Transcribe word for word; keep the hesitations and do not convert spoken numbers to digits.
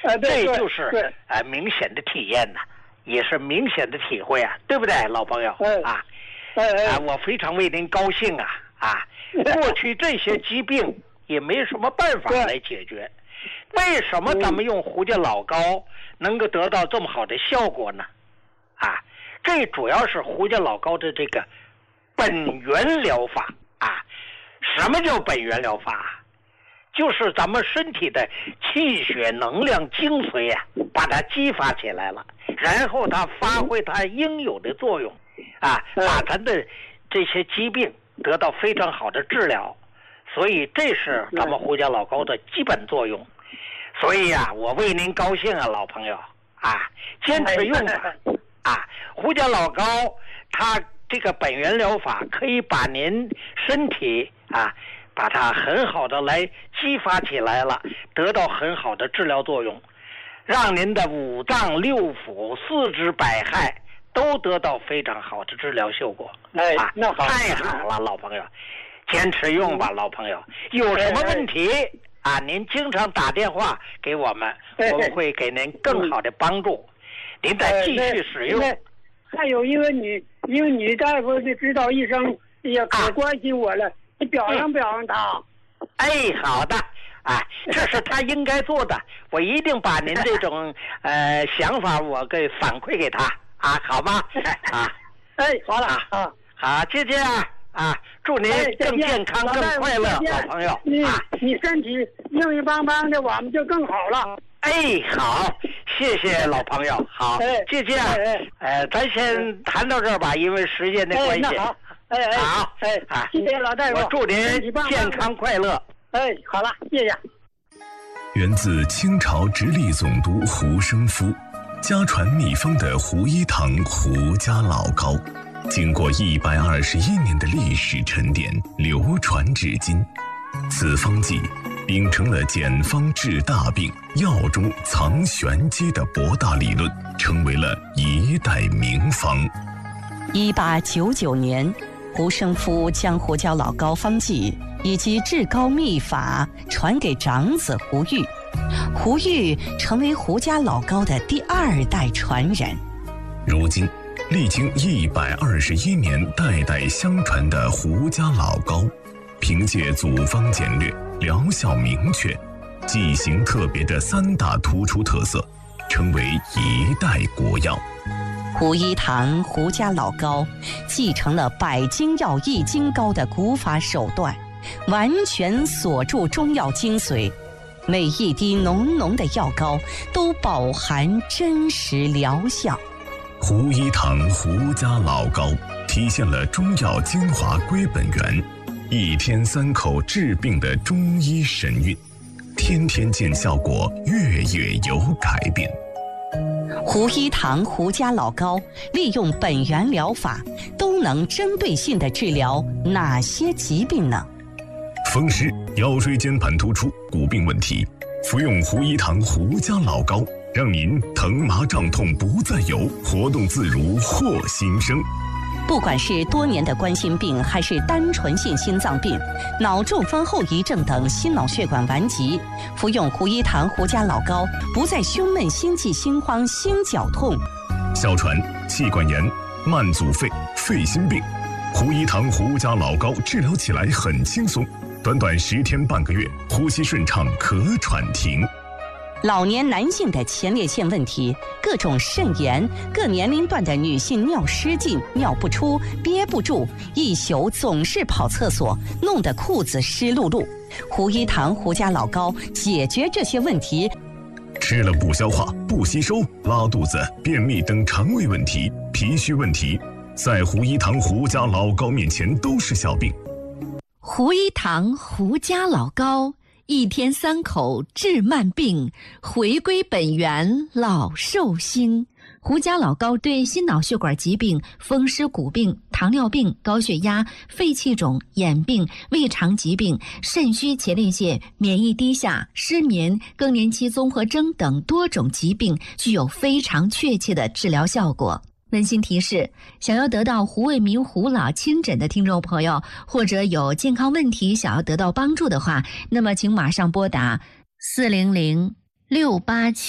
啊，对， 这就是啊、呃、明显的体验呐、啊，也是明显的体会啊，对不对，老朋友？ 哎、 啊， 哎哎啊，我非常为您高兴啊啊！过去这些疾病也没什么办法来解决，为什么咱们用胡家老膏能够得到这么好的效果呢？啊，这主要是胡家老膏的这个本源疗法啊。什么叫本源疗法？就是咱们身体的气血能量精髓啊，把它激发起来了，然后它发挥它应有的作用啊，把咱的这些疾病得到非常好的治疗。所以这是咱们胡家老膏的基本作用。所以啊，我为您高兴啊，老朋友啊，坚持用吧啊！胡家老膏它这个本源疗法可以把您身体啊，把它很好的来激发起来了，得到很好的治疗作用，让您的五脏六腑、四肢百骸都得到非常好的治疗效果。 哎， 啊， 那好， 太好了，老朋友，坚持用吧，老朋友。有什么问题啊？您经常打电话给我们，我们会给您更好的帮助。您再继续使用。 还有一个女，一个女大夫的指导医生也可关心我了，你表扬表扬他。 哎，好的，啊，这是他应该做的，我一定把您这种呃想法我给反馈给他啊，好吗？啊， 哎，好了啊， 好，姐姐啊啊，祝您更健康、更快乐，老朋友你啊， 你身体硬硬邦邦的，我们就更好了。 哎，好，谢谢老朋友。好，姐姐，呃，咱先谈到这儿吧，因为时间的关系。 好，哎哎， 好， 哎啊，谢谢老大夫， 我祝您健康快乐。 哎，好了，谢谢。 源自清朝直隶总督胡生夫，家传秘方的胡一堂胡家老膏，经过一百二十一年的历史沉淀，流传至今。此方剂秉承了简方治大病、药中藏玄机的博大理论，成为了一代名方。 一八九九年，胡生夫将胡椒老膏方剂以及治膏秘法传给长子胡玉，胡玉成为胡家老膏的第二代传人。 如今，历经一百二十一年代代相传的胡家老膏，凭借组方简略、疗效明确、剂型特别的三大突出特色，成为一代国药。 胡一堂胡家老膏继承了百金药易筋膏的古法手段，完全锁住中药精髓，每一滴浓浓的药膏都饱含真实疗效。 胡一堂胡家老膏体现了中药精华归本源，一天三口治病的中医神韵，天天见效果，月月有改变。 胡一堂胡家老膏利用本源疗法，都能针对性地治疗哪些疾病呢？ 风湿、腰椎间盘突出、骨病问题，服用胡一堂胡家老膏，让您疼麻胀痛不再有，活动自如获新生。 不管是多年的冠心病，还是单纯性心脏病、脑中风后遗症等心脑血管顽疾，服用胡一堂胡家老膏，不再胸闷、心悸、心慌、心绞痛。 哮喘、气管炎、慢阻肺、肺心病，胡一堂胡家老膏治疗起来很轻松，短短十天半个月，呼吸顺畅，咳喘停。 老年男性的前列腺问题，各种肾炎，各年龄段的女性尿失禁、尿不出、憋不住，一宿总是跑厕所，弄得裤子湿漉漉。胡一堂胡家老膏解决这些问题。 吃了不消化、不吸收、拉肚子、便秘等肠胃问题、脾虚问题，在胡一堂胡家老膏面前都是小病。 胡一堂胡家老膏，一天三口治慢病，回归本源老寿星。胡家老膏对心脑血管疾病、风湿骨病、糖尿病、高血压、肺气肿、眼病、胃肠疾病、肾虚前列腺、免疫低下、失眠、更年期综合征等多种疾病具有非常确切的治疗效果。温馨提示：想要得到胡卫民胡老亲诊的听众朋友，或者有健康问题想要得到帮助的话，那么请马上拨打四零零六八七